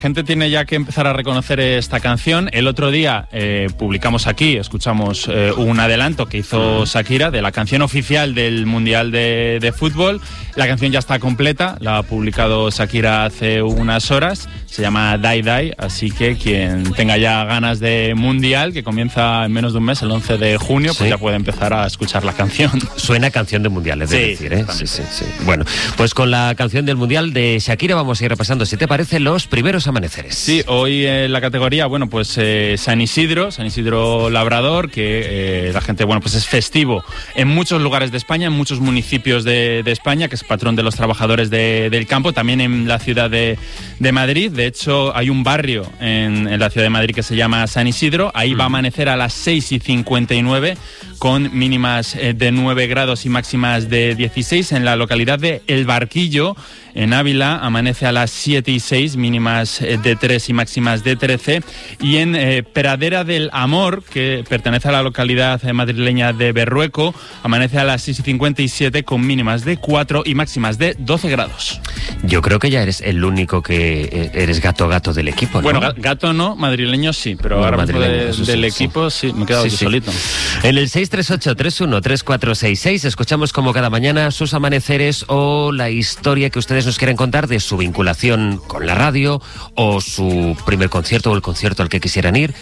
La gente tiene ya que empezar a reconocer esta canción. El otro día publicamos aquí, escuchamos un adelanto que hizo Shakira de la canción oficial del Mundial de Fútbol. La canción ya está completa, la ha publicado Shakira hace unas horas. Se llama Die Die, así que quien tenga ya ganas de Mundial, que comienza en menos de un mes, el 11 de junio, pues ya puede empezar a escuchar la canción. Suena canción de Mundial, es decir, ¿eh? Sí. Bueno, pues con la canción del Mundial de Shakira vamos a ir repasando, si te parece, los primeros amaneceres. Sí, hoy en la categoría, bueno, pues San Isidro Labrador, que la gente, bueno, pues es festivo en muchos lugares de España, en muchos municipios de España, que es patrón de los trabajadores del campo, también en la ciudad de Madrid. De hecho, hay un barrio en la ciudad de Madrid que se llama San Isidro. Ahí va a amanecer a las 6:59 con mínimas de 9 grados y máximas de 16. En la localidad de El Barquillo, en Ávila, amanece a las 7:06, mínimas de 3 y máximas de 13. Y en Pradera del Amor, que pertenece a la localidad madrileña de Berrueco, amanece a las 6:57 con mínimas de 4 y máximas de 12 grados. Yo creo que ya eres el único que eres gato del equipo, ¿no? Bueno, gato no, madrileño sí, pero bueno, ahora mismo del equipo sí, me he quedado yo solito. En el 638-313466 escuchamos como cada mañana sus amaneceres o la historia que ustedes nos quieren contar de su vinculación con la radio o su primer concierto o el concierto al que quisieran ir.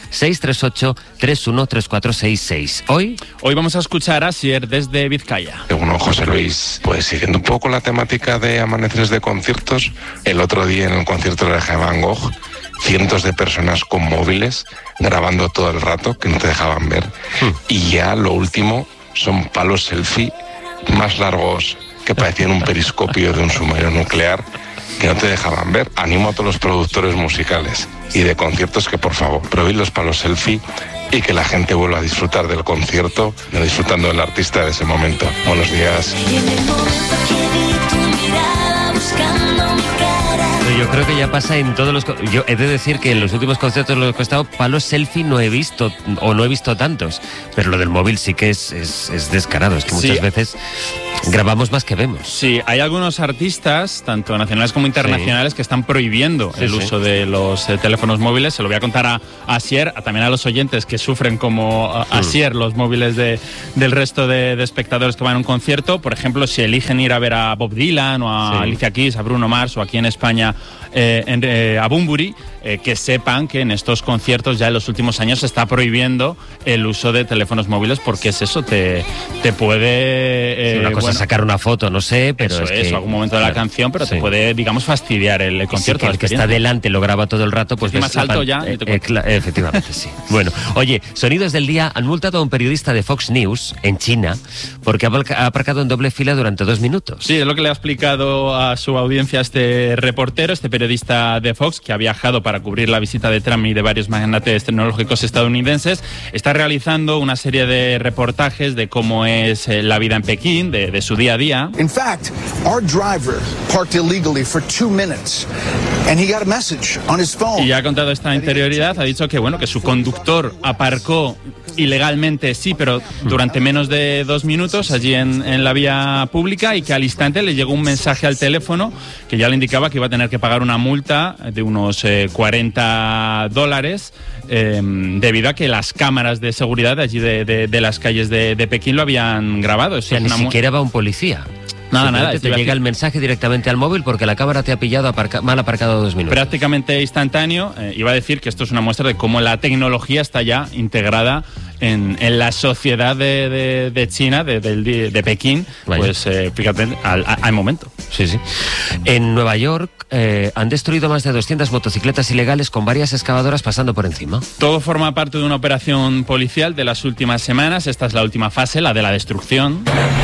638-313466. Hoy vamos a escuchar a Asier desde Vizcaya. Bueno, José Luis, pues siguiendo un poco la temática de amaneceres de conciertos, el otro día en el concierto de Van Gogh, cientos de personas con móviles grabando todo el rato que no te dejaban ver. Y ya lo último son palos selfie más largos que parecían un periscopio de un submarino nuclear que no te dejaban ver. Animo a todos los productores musicales y de conciertos que por favor prohibid los palos selfie y que la gente vuelva a disfrutar del concierto, no disfrutando del artista de ese momento. Buenos días. Yo creo que ya pasa en todos los... Yo he de decir que en los últimos conciertos en los que he estado, palos selfie no he visto, o no he visto tantos, pero lo del móvil sí que es descarado, es que muchas veces grabamos más que vemos. Sí, hay algunos artistas, tanto nacionales como internacionales, que están prohibiendo el uso de los teléfonos móviles. Se lo voy a contar a Asier, también a los oyentes que sufren como Asier los móviles del resto de espectadores que van a un concierto. Por ejemplo, si eligen ir a ver a Bob Dylan o a Alicia Keys, a Bruno Mars o aquí en España a Bunbury, que sepan que en estos conciertos ya en los últimos años se está prohibiendo el uso de teléfonos móviles porque es eso, te puede... una cosa es sacar una foto, no sé, pero eso es algún momento de la canción, pero te puede, digamos, fastidiar el concierto. Si el que está delante lo graba todo el rato, pues... más alto ya. Efectivamente, sí. Bueno, oye, sonidos del día. Han multado a un periodista de Fox News en China porque ha aparcado en doble fila durante 2 minutos. Sí, es lo que le ha explicado a su audiencia este reportero, este periodista de Fox, que ha viajado para cubrir la visita de Trump y de varios magnates tecnológicos estadounidenses. Está realizando una serie de reportajes de cómo es la vida en Pekín, de su día a día. In fact, our driver parked illegally for 2 minutes and he got a message on his phone. Y ha contado esta interioridad, ha dicho que bueno, que su conductor aparcó ilegalmente, sí, pero durante menos de 2 minutos allí en la vía pública, y que al instante le llegó un mensaje al teléfono que ya le indicaba que iba a tener que pagar una multa de unos $40 debido a que las cámaras de seguridad de allí de las calles de Pekín lo habían grabado. Eso ni siquiera va un policía. Nada. Te llega el mensaje directamente al móvil porque la cámara te ha pillado mal aparcado 2 minutos. Prácticamente instantáneo. Iba a decir que esto es una muestra de cómo la tecnología está ya integrada en la sociedad de China, de Pekín. Vaya. Pues fíjate, al momento. Sí. En Nueva York han destruido más de 200 motocicletas ilegales con varias excavadoras pasando por encima. Todo forma parte de una operación policial de las últimas semanas. Esta es la última fase, la de la destrucción.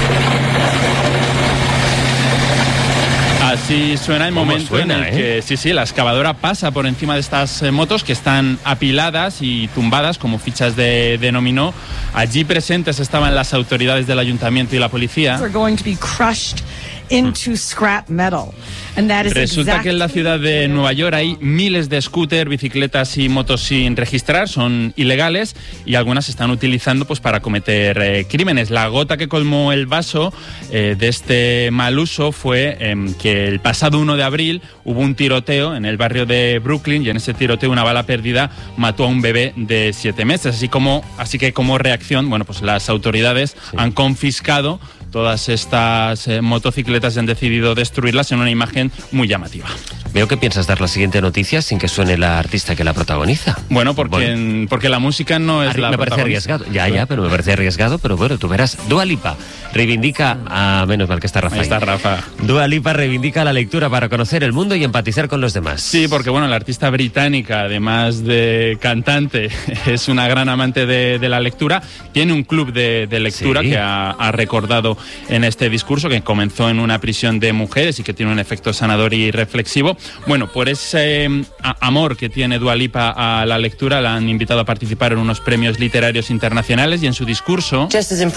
Así suena el momento en el que la excavadora pasa por encima de estas motos que están apiladas y tumbadas como fichas de dominó. Allí presentes estaban las autoridades del ayuntamiento y la policía. into scrap metal. And that is Resulta que en la ciudad de Nueva York hay miles de scooters, bicicletas y motos sin registrar, son ilegales y algunas se están utilizando pues para cometer crímenes. La gota que colmó el vaso de este mal uso fue que el pasado 1 de abril hubo un tiroteo en el barrio de Brooklyn y en ese tiroteo una bala perdida mató a un bebé de 7 meses. Así que como reacción, bueno, pues las autoridades han confiscado todas estas motocicletas y han decidido destruirlas en una imagen muy llamativa. Veo que piensas dar la siguiente noticia sin que suene la artista que la protagoniza. Bueno, porque la música no es la me parece arriesgado. Ya, pero me parece arriesgado, pero bueno, tú verás. Dua Lipa reivindica menos mal que está Rafa. Ahí está Rafa. Dua Lipa reivindica la lectura para conocer el mundo y empatizar con los demás. Sí, porque bueno, la artista británica, además de cantante, es una gran amante de la lectura. Tiene un club de lectura que ha recordado en este discurso, que comenzó en una prisión de mujeres y que tiene un efecto sanador y reflexivo. Bueno, por ese amor que tiene Dua Lipa a la lectura, la han invitado a participar en unos premios literarios internacionales y en su discurso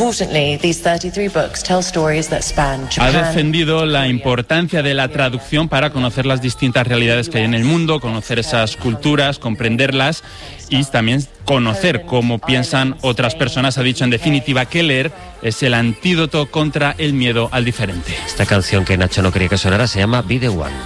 ha defendido la importancia de la traducción para conocer las distintas realidades que hay en el mundo, conocer esas culturas, comprenderlas y también conocer cómo piensan otras personas. Ha dicho en definitiva que leer es el antídoto contra el miedo al diferente. Esta canción que Nacho no quería que sonara se llama Be The One.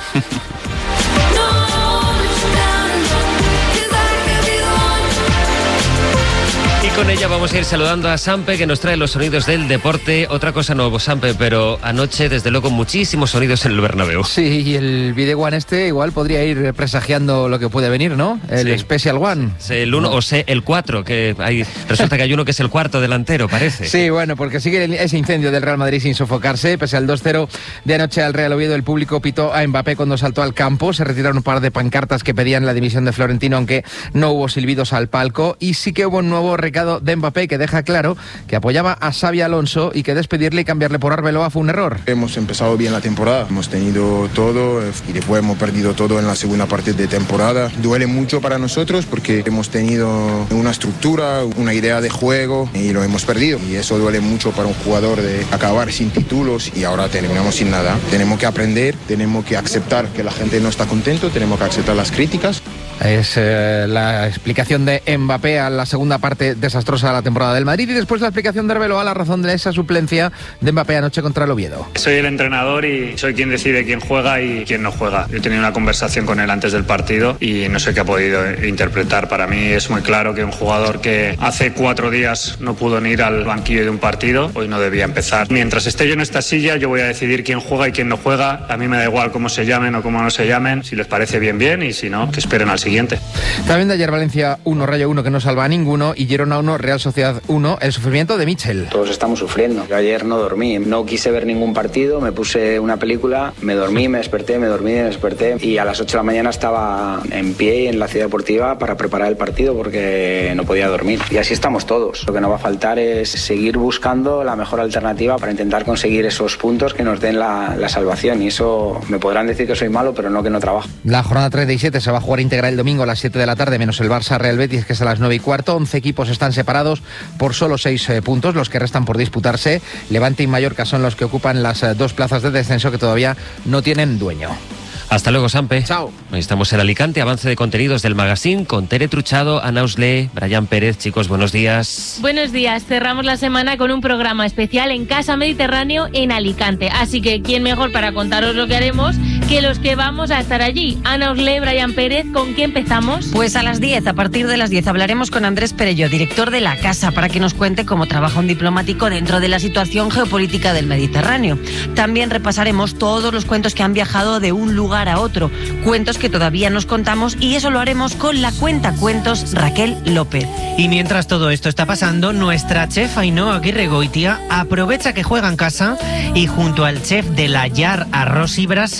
Con ella vamos a ir saludando a Sampe, que nos trae los sonidos del deporte. Otra cosa no, Sampe, pero anoche, desde luego, muchísimos sonidos en el Bernabéu. Sí, y el Be The One igual podría ir presagiando lo que puede venir, ¿no? El Special One. Sí, el 1 o el 4, que resulta que hay uno que es el cuarto delantero, parece. Sí, bueno, porque sigue ese incendio del Real Madrid sin sofocarse. Pese al 2-0 de anoche al Real Oviedo, el público pitó a Mbappé cuando saltó al campo. Se retiraron un par de pancartas que pedían la dimisión de Florentino, aunque no hubo silbidos al palco. Y sí que hubo un nuevo recado de Mbappé que deja claro que apoyaba a Xabi Alonso y que despedirle y cambiarle por Arbeloa fue un error. Hemos empezado bien la temporada, hemos tenido todo y después hemos perdido todo en la segunda parte de temporada. Duele mucho para nosotros porque hemos tenido una estructura, una idea de juego y lo hemos perdido. Y eso duele mucho para un jugador de acabar sin títulos y ahora terminamos sin nada. Tenemos que aprender, tenemos que aceptar que la gente no está contento, tenemos que aceptar las críticas. Es la explicación de Mbappé a la segunda parte desastrosa de la temporada del Madrid y después la explicación de Arbeloa a la razón de esa suplencia de Mbappé anoche contra el Oviedo. Soy el entrenador y soy quien decide quién juega y quién no juega. Yo he tenido una conversación con él antes del partido y no sé qué ha podido interpretar. Para mí es muy claro que un jugador que hace 4 días no pudo ni ir al banquillo de un partido, hoy no debía empezar. Mientras esté yo en esta silla, yo voy a decidir quién juega y quién no juega. A mí me da igual cómo se llamen o cómo no se llamen. Si les parece bien, bien, y si no, que esperen al siguiente. También de ayer Valencia 1, Rayo 1, que no salva a ninguno, y Girona 1, Real Sociedad 1, el sufrimiento de Mitchell. Todos estamos sufriendo. Yo ayer no dormí, no quise ver ningún partido, me puse una película, me dormí, me desperté, me dormí, me desperté, y a las 8 de la mañana estaba en pie en la ciudad deportiva para preparar el partido porque no podía dormir. Y así estamos todos. Lo que nos va a faltar es seguir buscando la mejor alternativa para intentar conseguir esos puntos que nos den la salvación, y eso me podrán decir que soy malo, pero no que no trabajo. La jornada 37 se va a jugar íntegra el domingo a las 7 de la tarde, menos el Barça Real Betis, que es a las 9:15. 11 equipos están separados por solo 6 puntos, los que restan por disputarse. Levante y Mallorca son los que ocupan las 2 plazas de descenso que todavía no tienen dueño. Hasta luego, Sampe. Chao. Hoy estamos en Alicante, avance de contenidos del magazine con Tere Truchado, Ana Usle, Brian Pérez. Chicos, buenos días. Buenos días. Cerramos la semana con un programa especial en Casa Mediterráneo en Alicante. Así que, ¿quién mejor para contaros lo que haremos que los que vamos a estar allí? Ana Usle, Brian Pérez, ¿con qué empezamos? Pues a las 10, a partir de las 10, hablaremos con Andrés Perello, director de la Casa, para que nos cuente cómo trabaja un diplomático dentro de la situación geopolítica del Mediterráneo. También repasaremos todos los cuentos que han viajado de un lugar a otro, cuentos que todavía nos contamos, y eso lo haremos con la cuentacuentos Raquel López. Y mientras todo esto está pasando, nuestra chef Ainhoa Aguirregoitia aprovecha que juega en casa y junto al chef de la Llar Arroz y Brases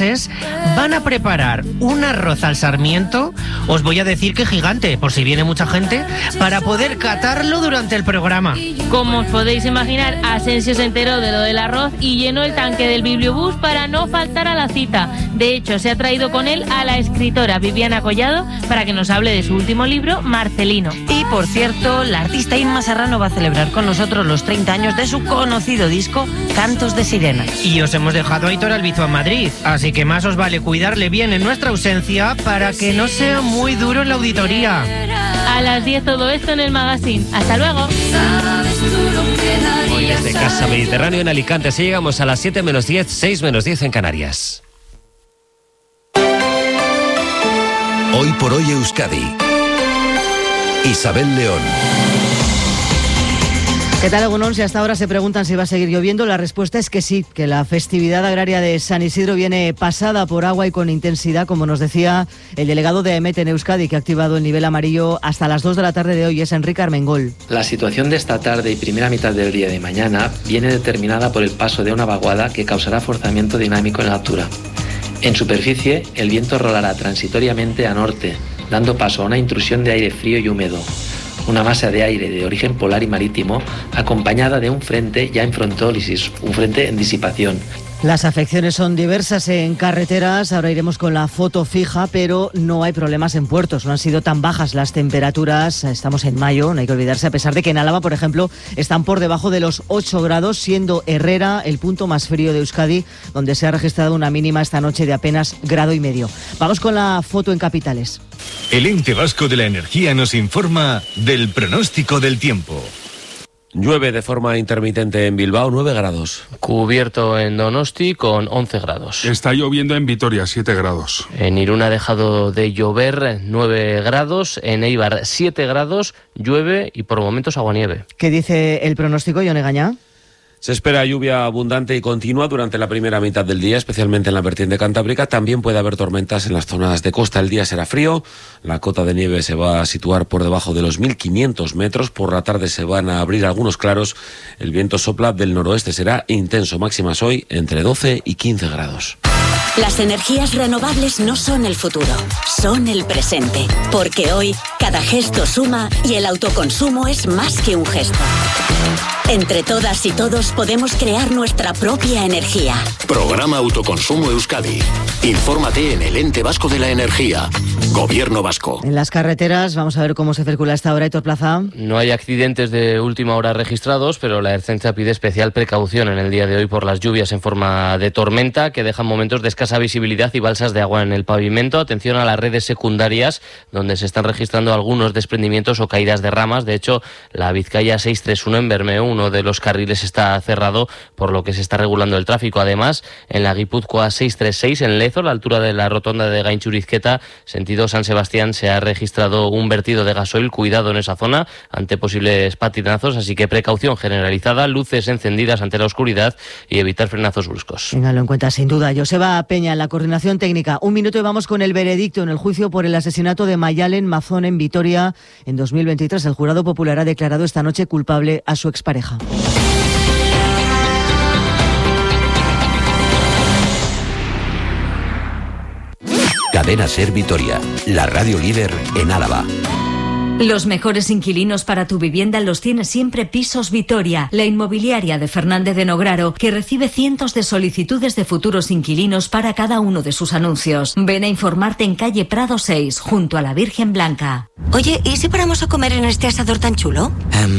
van a preparar un arroz al sarmiento, os voy a decir que gigante, por si viene mucha gente, para poder catarlo durante el programa. Como os podéis imaginar, Asensio se enteró de lo del arroz y llenó el tanque del bibliobús para no faltar a la cita. De hecho, se ha traído con él a la escritora Viviana Collado para que nos hable de su último libro, Marcelino. Y por cierto, la artista Inma Serrano va a celebrar con nosotros los 30 años de su conocido disco Cantos de Sirena. Y os hemos dejado a Aitor Albizu en Madrid, así que más os vale cuidarle bien en nuestra ausencia para que no sea muy duro en la auditoría. A las 10 todo esto en el magazine. ¡Hasta luego! Hoy desde Casa Mediterráneo en Alicante, así llegamos a las 7 menos 10, 6 menos 10 en Canarias. Hoy por hoy Euskadi. Isabel León. ¿Qué tal, Egunon? Si hasta ahora se preguntan si va a seguir lloviendo, la respuesta es que sí, que la festividad agraria de San Isidro viene pasada por agua y con intensidad, como nos decía el delegado de AEMET en Euskadi, que ha activado el nivel amarillo hasta las 2 de la tarde de hoy, es Enrique Armengol. La situación de esta tarde y primera mitad del día de mañana viene determinada por el paso de una vaguada que causará forzamiento dinámico en la altura. En superficie, el viento rolará transitoriamente a norte, dando paso a una intrusión de aire frío y húmedo. Una masa de aire de origen polar y marítimo, acompañada de un frente ya en frontólisis, un frente en disipación. Las afecciones son diversas en carreteras, ahora iremos con la foto fija, pero no hay problemas en puertos, no han sido tan bajas las temperaturas, estamos en mayo, no hay que olvidarse, a pesar de que en Álava, por ejemplo, están por debajo de los 8 grados, siendo Herrera el punto más frío de Euskadi, donde se ha registrado una mínima esta noche de apenas 1,5 grados. Vamos con la foto en capitales. El Ente Vasco de la Energía nos informa del pronóstico del tiempo. Llueve de forma intermitente en Bilbao, 9 grados. Cubierto en Donosti con 11 grados. Está lloviendo en Vitoria, 7 grados. En Irún ha dejado de llover, 9 grados. En Eibar, 7 grados, llueve y por momentos aguanieve. ¿Qué dice el pronóstico, Yone Gañá? Se espera lluvia abundante y continua durante la primera mitad del día, especialmente en la vertiente cantábrica. También puede haber tormentas en las zonas de costa. El día será frío, la cota de nieve se va a situar por debajo de los 1.500 metros. Por la tarde se van a abrir algunos claros. El viento sopla del noroeste, será intenso. Máximas hoy entre 12 y 15 grados. Las energías renovables no son el futuro, son el presente. Porque hoy cada gesto suma y el autoconsumo es más que un gesto. Entre todas y todos podemos crear nuestra propia energía. Programa Autoconsumo Euskadi. Infórmate en el Ente Vasco de la Energía. Gobierno Vasco. En las carreteras, vamos a ver cómo se circula esta hora, Héctor Plaza. No hay accidentes de última hora registrados, pero la Ertzaintza pide especial precaución en el día de hoy por las lluvias en forma de tormenta que dejan momentos de escasa visibilidad y balsas de agua en el pavimento. Atención a las redes secundarias, donde se están registrando algunos desprendimientos o caídas de ramas. De hecho, la Vizcaya 631 en Bermeo, uno de los carriles está cerrado, por lo que se está regulando el tráfico. Además, en la Guipúzcoa 636 en Lezo, a la altura de la rotonda de Gaintxurizketa, sentido San Sebastián, se ha registrado un vertido de gasoil. Cuidado en esa zona ante posibles patinazos, así que precaución generalizada, luces encendidas ante la oscuridad y evitar frenazos bruscos. Ténganlo en cuenta, sin duda. Joseba Peña, en la coordinación técnica. 1 minuto y vamos con el veredicto en el juicio por el asesinato de Mayalen Mazón en Vitoria en 2023. El jurado popular ha declarado esta noche culpable a su expareja. Cadena Ser Vitoria, la radio líder en Álava. Los mejores inquilinos para tu vivienda los tiene siempre Pisos Vitoria, la inmobiliaria de Fernández de Nograro, que recibe cientos de solicitudes de futuros inquilinos para cada uno de sus anuncios. Ven a informarte en calle Prado 6, junto a la Virgen Blanca. Oye, ¿y si paramos a comer en este asador tan chulo?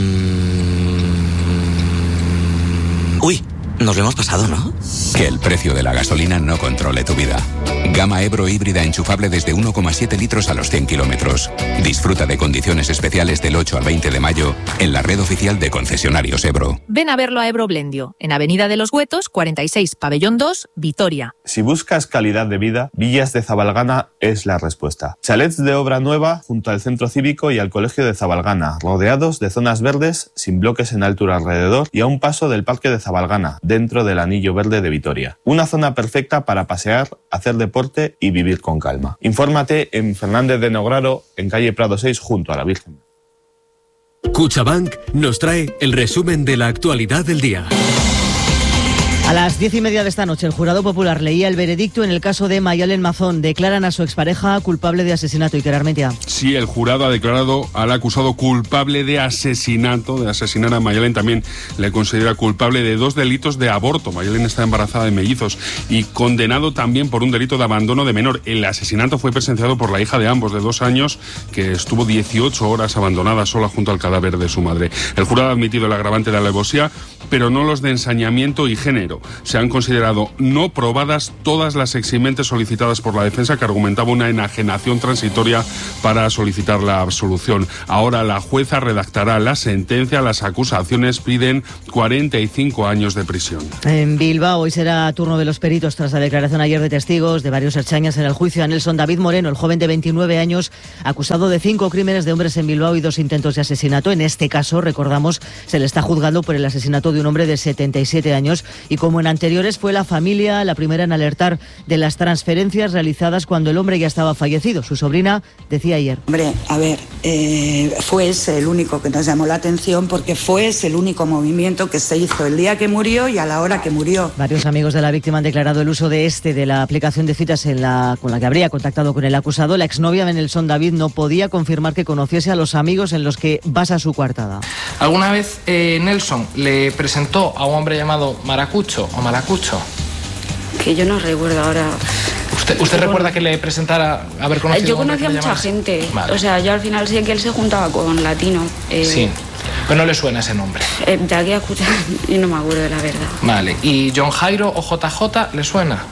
Uy, nos lo hemos pasado, ¿no? Que el precio de la gasolina no controle tu vida. Gama Ebro híbrida enchufable desde 1,7 litros a los 100 kilómetros. Disfruta de condiciones especiales del 8 al 20 de mayo en la red oficial de concesionarios Ebro. Ven a verlo a Ebro Blendio, en Avenida de los Huetos, 46, Pabellón 2, Vitoria. Si buscas calidad de vida, Villas de Zabalgana es la respuesta. Chalets de obra nueva junto al Centro Cívico y al Colegio de Zabalgana, rodeados de zonas verdes, sin bloques en altura alrededor y a un paso del Parque de Zabalgana, dentro del Anillo Verde de Vitoria. Una zona perfecta para pasear, hacer deporte y vivir con calma. Infórmate en Fernández de Nograro, en calle Prado 6, junto a la Virgen. Cuchabank nos trae el resumen de la actualidad del día. A las 10:30 de esta noche, el jurado popular leía el veredicto en el caso de Mayalen Mazón. Declaran a su expareja culpable de asesinato. Iker Armentia. Sí, el jurado ha declarado al acusado culpable de asesinato, de asesinar a Mayalen. También le considera culpable de 2 delitos de aborto. Mayalen está embarazada de mellizos y condenado también por un delito de abandono de menor. El asesinato fue presenciado por la hija de ambos, de 2 años, que estuvo 18 horas abandonada sola junto al cadáver de su madre. El jurado ha admitido el agravante de alevosía, pero no los de ensañamiento y género. Se han considerado no probadas todas las eximentes solicitadas por la defensa, que argumentaba una enajenación transitoria para solicitar la absolución. Ahora la jueza redactará la sentencia. Las acusaciones piden 45 años de prisión. En Bilbao hoy será turno de los peritos tras la declaración ayer de testigos de varios ertzainas en el juicio a Nelson David Moreno, el joven de 29 años, acusado de 5 crímenes de hombres en Bilbao y 2 intentos de asesinato. En este caso, recordamos, se le está juzgando por el asesinato de un hombre de 77 años y, como en anteriores, fue la familia la primera en alertar de las transferencias realizadas cuando el hombre ya estaba fallecido. Su sobrina decía ayer: hombre, a ver, fue ese el único que nos llamó la atención, porque fue ese el único movimiento que se hizo el día que murió y a la hora que murió. Varios amigos de la víctima han declarado el uso de la aplicación de citas con la que habría contactado con el acusado. La exnovia de Nelson David no podía confirmar que conociese a los amigos en los que basa su coartada. ¿Alguna vez Nelson le presentó a un hombre llamado Maracucho o Maracucho? Que yo no recuerdo ahora. ¿Usted recuerda que le presentara haber conocido? Yo conocía a mucha gente. Vale. O sea, yo al final sé que él se juntaba con Latino. Sí, pero no le suena ese nombre. De aquí a escuchar y no me acuerdo de la verdad. Vale, ¿y John Jairo o JJ le suena?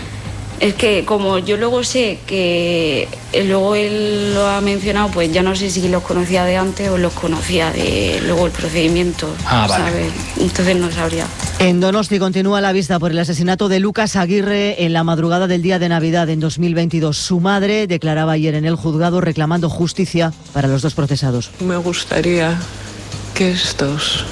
Es que como yo luego sé que luego él lo ha mencionado, pues ya no sé si los conocía de antes o los conocía de luego el procedimiento. Vale. ¿Sabes? Entonces no sabría. En Donosti continúa la vista por el asesinato de Lucas Aguirre en la madrugada del día de Navidad en 2022. Su madre declaraba ayer en el juzgado reclamando justicia para los 2 procesados. Me gustaría que estas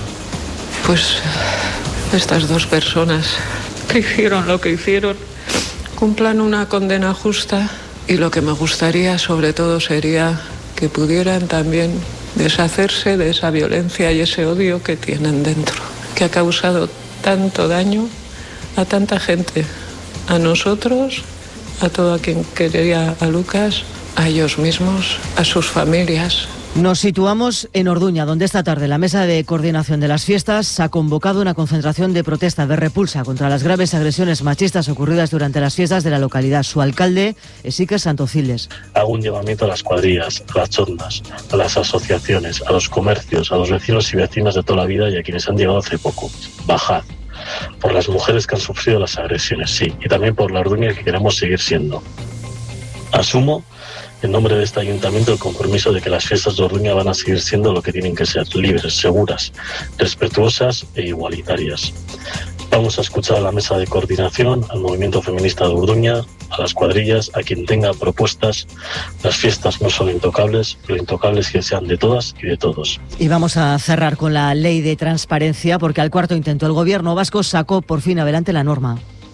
2 personas que hicieron lo que hicieron cumplan una condena justa, y lo que me gustaría sobre todo sería que pudieran también deshacerse de esa violencia y ese odio que tienen dentro, que ha causado tanto daño a tanta gente, a nosotros, a todo quien quería a Lucas, a ellos mismos, a sus familias. Nos situamos en Orduña, donde esta tarde la Mesa de Coordinación de las Fiestas ha convocado una concentración de protesta, de repulsa contra las graves agresiones machistas ocurridas durante las fiestas de la localidad. Su alcalde es Iker Santocildes. Hago un llamamiento a las cuadrillas, a las chondas, a las asociaciones, a los comercios, a los vecinos y vecinas de toda la vida y a quienes han llegado hace poco. Bajad. Por las mujeres que han sufrido las agresiones, sí, y también por la Orduña que queremos seguir siendo. Asumo, en nombre de este ayuntamiento, el compromiso de que las fiestas de Orduña van a seguir siendo lo que tienen que ser: libres, seguras, respetuosas e igualitarias. Vamos a escuchar a la mesa de coordinación, al movimiento feminista de Orduña, a las cuadrillas, a quien tenga propuestas. Las fiestas no son intocables, lo intocable es que sean de todas y de todos. Y vamos a cerrar con la ley de transparencia, porque al cuarto intento el gobierno vasco sacó por fin adelante la norma.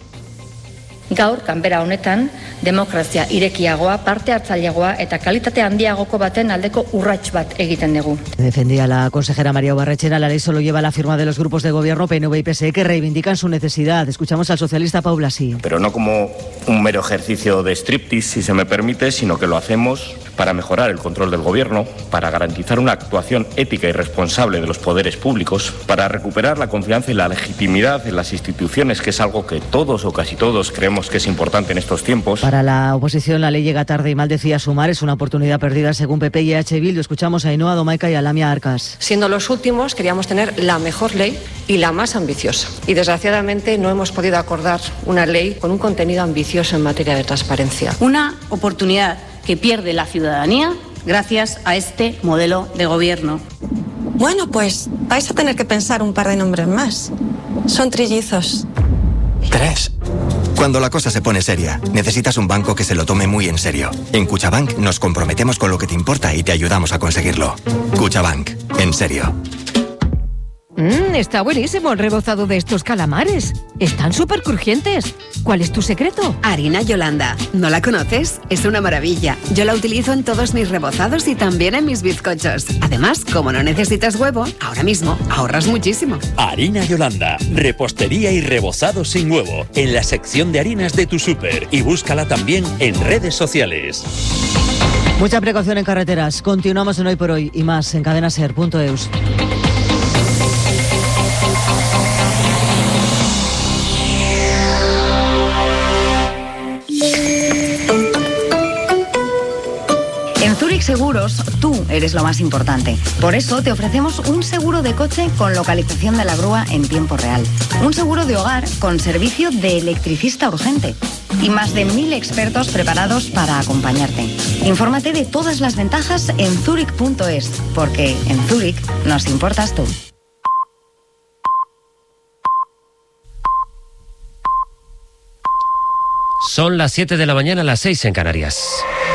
Gaur, ganbera honetan, demokrazia irekiagoa, parte hartzaileagoa eta kalitate handiagoko baten aldeko urrats bat egiten dugu. Defendía la consejera María Barrechena, la ley solo lleva la firma de los grupos de gobierno PNV y PSE que reivindican su necesidad. Escuchamos al socialista Pau Blasi. Pero no como un mero ejercicio de striptease, si se me permite, sino que lo hacemos para mejorar el control del gobierno, para garantizar una actuación ética y responsable de los poderes públicos, para recuperar la confianza y la legitimidad en las instituciones, que es algo que todos o casi todos creemos que es importante en estos tiempos. Para la oposición la ley llega tarde y mal, decía Sumar, es una oportunidad perdida según PP y EH Bildu. Escuchamos a Ainhoa Domaica y a Lamia Arcas. Siendo los últimos, queríamos tener la mejor ley y la más ambiciosa. Y desgraciadamente no hemos podido acordar una ley con un contenido ambicioso en materia de transparencia. Una oportunidad que pierde la ciudadanía gracias a este modelo de gobierno. Bueno, pues vais a tener que pensar un par de nombres más. Son trillizos. 3. Cuando la cosa se pone seria, necesitas un banco que se lo tome muy en serio. En Cuchabank nos comprometemos con lo que te importa y te ayudamos a conseguirlo. Cuchabank, en serio. Está buenísimo el rebozado de estos calamares. Están súper crujientes. ¿Cuál es tu secreto? Harina Yolanda. ¿No la conoces? Es una maravilla. Yo la utilizo en todos mis rebozados y también en mis bizcochos. Además, como no necesitas huevo, ahora mismo ahorras muchísimo. Harina Yolanda. Repostería y rebozado sin huevo. En la sección de harinas de tu súper. Y búscala también en redes sociales. Mucha precaución en carreteras. Continuamos en Hoy por Hoy y más en cadenaser.eus. En Zurich Seguros, tú eres lo más importante. Por eso te ofrecemos un seguro de coche con localización de la grúa en tiempo real. Un seguro de hogar con servicio de electricista urgente. Y más de 1000 expertos preparados para acompañarte. Infórmate de todas las ventajas en zurich.es, porque en Zurich nos importas tú. Son las 7 de la mañana, las 6 en Canarias.